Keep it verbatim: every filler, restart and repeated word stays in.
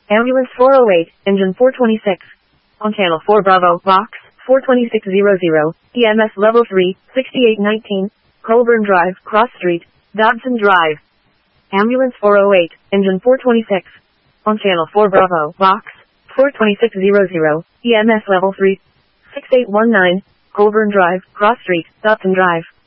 Ambulance four oh eight, engine four twenty-six. On channel four Bravo, box four twenty-six hundred, E M S level three, sixty-eight nineteen, Colburn Drive, Cross Street, Dodson Drive. Ambulance four oh eight, engine four twenty-six. On channel four Bravo, box four twenty-six hundred, E M S level three, six eight one nine, Colburn Drive, Cross Street, Dodson Drive.